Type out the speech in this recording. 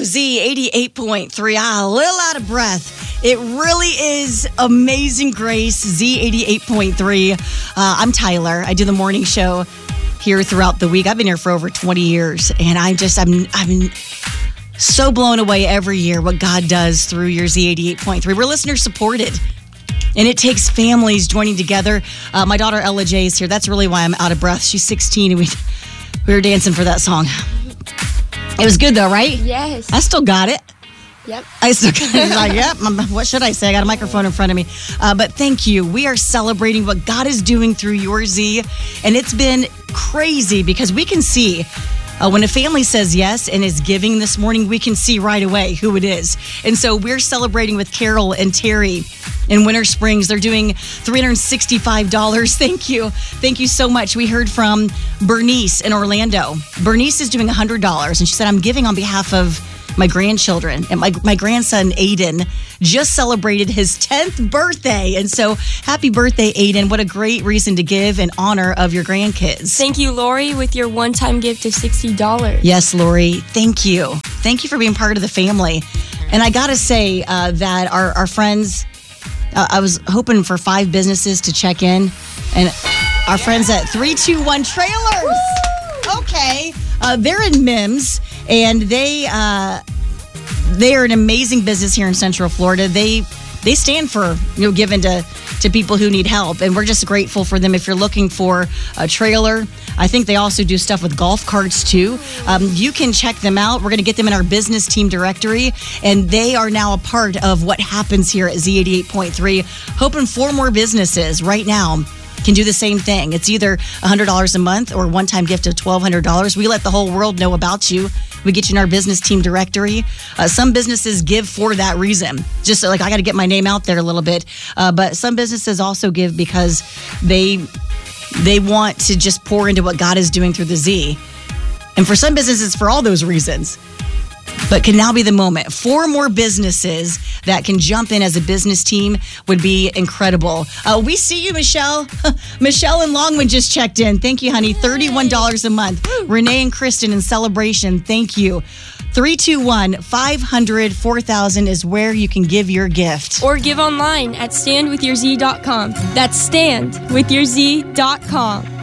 Z 88.3. A little out of breath. It really is Amazing Grace, Z 88.3. I'm Tyler. I do the morning show here throughout the week. I've been here for over 20 years, and I'm so blown away every year what God does through your Z 88.3. We're listener supported, and it takes families joining together. My daughter Ella J is here. That's really why I'm out of breath. She's 16, and we were dancing for that song. It was good though, right? Yes. I still got it. Yep. I still got it. Like, yep. What should I say? I got a microphone in front of me. But thank you. We are celebrating what God is doing through your Z. And it's been crazy because we can see when a family says yes and is giving this morning, we can see right away who it is. And so we're celebrating with Carol and Terry in Winter Springs. They're doing $365. Thank you. Thank you so much. We heard from Bernice in Orlando. Bernice is doing $100. And she said, I'm giving on behalf of my grandchildren. And my grandson, Aiden, just celebrated his 10th birthday. And so happy birthday, Aiden. What a great reason to give in honor of your grandkids. Thank you, Lori, with your one-time gift of $60. Yes, Lori. Thank you. Thank you for being part of the family. And I got to say that our friends, I was hoping for 5 businesses to check in. And our friends at 321 Trailers. Woo! Okay. They're in Mims, and they are an amazing business here in Central Florida. They stand for giving to people who need help, and we're just grateful for them. If you're looking for a trailer, I think they also do stuff with golf carts too. You can check them out. We're going to get them in our business team directory, and they are now a part of what happens here at Z88.3. Hoping 4 more businesses right now can do the same thing. It's either $100 a month or a one-time gift of $1,200. We let the whole world know about you. We get you in our business team directory. Some businesses give for that reason. Just like, I got to get my name out there a little bit. But some businesses also give because they want to just pour into what God is doing through the Z. And for some businesses, for all those reasons. But can now be the moment. 4 more businesses that can jump in as a business team would be incredible. We see you, Michelle. Michelle and Longwood just checked in. Thank you, honey. $31 a month. Renee and Kristen in Celebration. Thank you. 321-500-4000 is where you can give your gift. Or give online at standwithyourz.com. That's standwithyourz.com.